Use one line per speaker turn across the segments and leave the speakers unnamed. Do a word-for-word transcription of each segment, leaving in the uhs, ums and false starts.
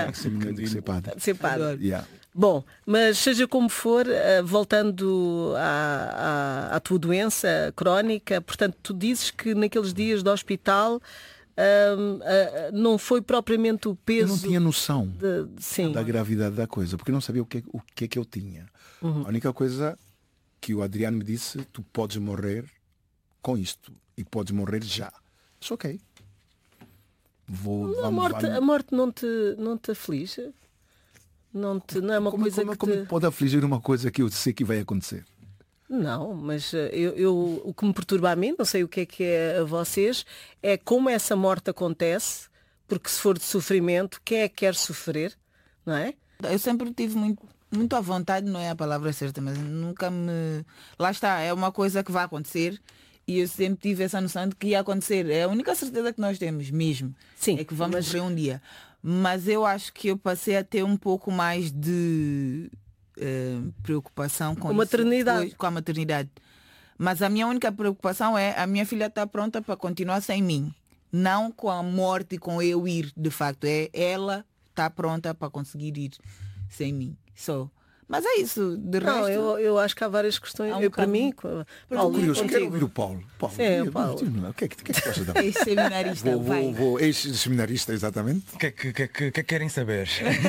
Yeah.
De ser padre.
De ser padre.
Yeah.
Bom, mas seja como for, voltando à, à, à tua doença crónica, portanto, tu dizes que naqueles dias do hospital hum, não foi propriamente o peso...
Eu não tinha noção
de, sim.
da gravidade da coisa, porque eu não sabia o que, o que é que eu tinha. Uhum. A única coisa que o Adriano me disse, tu podes morrer com isto, e podes morrer já. Isso ok. Vou,
não,
vamos,
a, morte,
vamos...
a morte não te, não te aflige? Não, te, não é uma
como,
coisa
como,
que
como
te...
pode afligir uma coisa que eu sei que vai acontecer?
Não, mas eu, eu, o que me perturba a mim, não sei o que é que é a vocês, é como essa morte acontece, porque se for de sofrimento, quem é que quer sofrer, não é?
Eu sempre tive muito, muito à vontade, não é a palavra certa, mas nunca me... Lá está, é uma coisa que vai acontecer e eu sempre tive essa noção de que ia acontecer. É a única certeza que nós temos mesmo.
Sim,
é que vamos
mas...
morrer um dia. Mas eu acho que eu passei a ter um pouco mais de uh, preocupação com,
com, maternidade.
Depois, com a maternidade. Mas a minha única preocupação é a minha filha está pronta para continuar sem mim. Não com a morte e com eu ir, de facto. É ela está pronta para conseguir ir sem mim. Só. Mas é isso, de
não,
resto...
eu, eu acho que há várias questões.
Um
eu, para mim,
Paulo, curioso, quero ouvir o Paulo. Paulo,
Sim,
eu,
Paulo.
O que é que, que, é que gostas da
Ex-seminarista,
vou,
vai.
vou, vou, ex-seminarista, exatamente.
O que é que, que, que, que querem saber?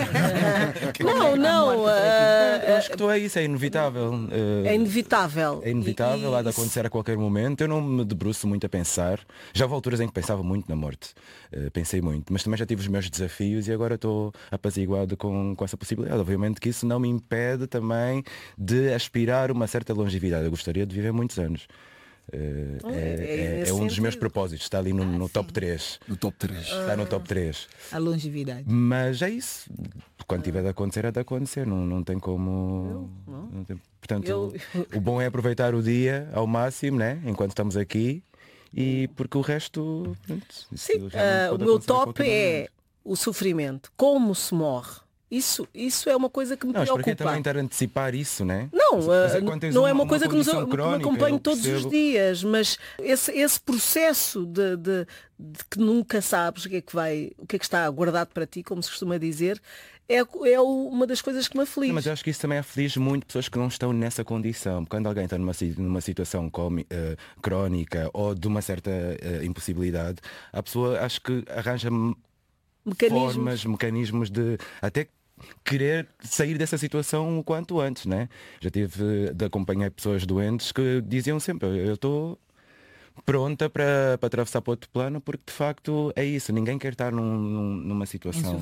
não, não. Uh,
eu acho que tu é isso, é inevitável. Uh,
é inevitável.
É inevitável,
e,
há de acontecer a qualquer momento. Eu não me debruço muito a pensar. Já houve alturas em que pensava muito na morte. Uh, pensei muito. Mas também já tive os meus desafios e agora estou apaziguado com, com essa possibilidade. Obviamente que isso não me impede também de aspirar uma certa longevidade. Eu gostaria de viver muitos anos. Uh,
é,
é, é, é um dos meus propósitos. Está ali no, no top três.
No top três.
Está no top três.
A longevidade.
Mas é isso. Quando tiver de acontecer, é de acontecer. Não, não tem como.
Eu, não.
Não tem... Portanto,
eu...
o bom é aproveitar o dia ao máximo, né? Enquanto estamos aqui. E porque o resto. Pronto,
sim, uh, o meu top é o sofrimento. Como se morre. Isso, isso é uma coisa que me
não,
preocupa.
Não, também estar a antecipar isso, né?
Não,
é
não
uma,
é uma coisa uma que, nos,
crónica,
que me acompanho todos os dias, mas esse, esse processo de, de, de que nunca sabes o que é que vai, o que é que está guardado para ti, como se costuma dizer, é, é uma das coisas que me aflige.
Não, mas eu acho que isso também aflige muito pessoas que não estão nessa condição. Quando alguém está numa, numa situação comi, uh, crónica ou de uma certa uh, impossibilidade, a pessoa acho que arranja
mecanismos.
formas, mecanismos de até querer sair dessa situação o quanto antes, né? Já tive de acompanhar pessoas doentes que diziam sempre, eu estou pronta para, para atravessar para outro plano, porque de facto é isso, ninguém quer estar num, num, numa situação.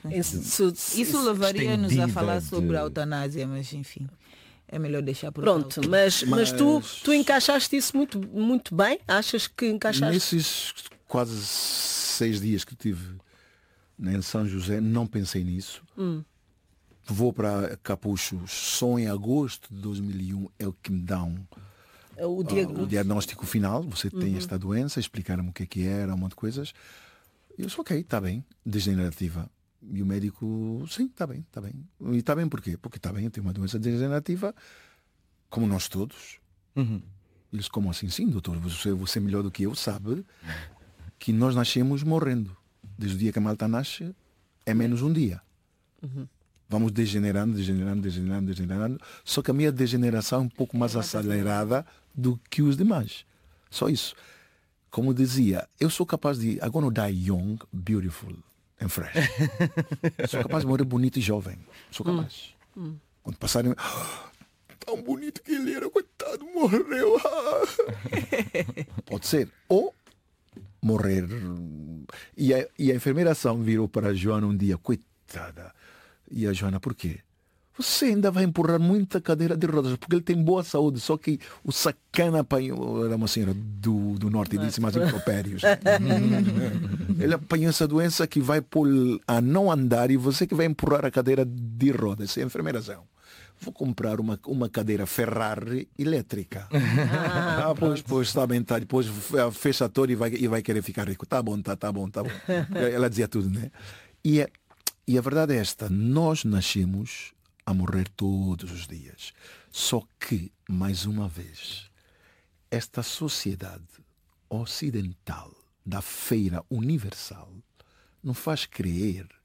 Isso, isso levaria-nos a falar sobre de... a eutanásia, mas enfim. É melhor deixar por
pronto, mas, mas, mas tu, tu encaixaste isso muito, muito bem? Achas que encaixaste?
Nesses quase seis dias que tive em São José, não pensei nisso.
Hum.
Vou para Capuchos só em agosto de dois mil e um, é o que me dão
o, diag...
uh, o diagnóstico final. Você
uhum.
tem esta doença, explicaram-me o que é que era, um monte de coisas. Eu disse, ok, está bem, degenerativa. E o médico, sim, está bem, está bem. E está bem porquê? Porque está bem, eu tenho uma doença degenerativa, como nós todos.
Uhum.
Eles, como assim? Sim, doutor, você, você melhor do que eu sabe que nós nascemos morrendo. Desde o dia que a malta nasce, é menos um dia.
Uhum.
Vamos degenerando, degenerando, degenerando, degenerando. Só que a minha degeneração é um pouco mais acelerada do que os demais. Só isso. Como dizia, eu sou capaz de... I'm gonna die young, beautiful and fresh. Sou capaz de morrer bonito e jovem. Sou capaz.
Hum. Hum.
Quando passarem... Tão bonito que ele era, coitado, morreu. Pode ser. Ou morrer. E a, e a enfermeiração virou para a Joana um dia, coitada. E a Joana, por quê? Você ainda vai empurrar muita cadeira de rodas, porque ele tem boa saúde, só que o sacana apanhou, era uma senhora do, do norte, e disse mais impropérios. Ele apanhou essa doença que vai pôr a não andar e você que vai empurrar a cadeira de rodas. É a enfermeiração. Vou comprar uma, uma cadeira Ferrari elétrica. Ah, ah pois, pois, está bem, tá. Depois fecha a torre e vai, e vai querer ficar rico. Tá bom, tá, tá bom, tá bom. Ela dizia tudo, né? E, e a verdade é esta, nós nascemos a morrer todos os dias. Só que, mais uma vez, esta sociedade ocidental da feira universal nos faz crer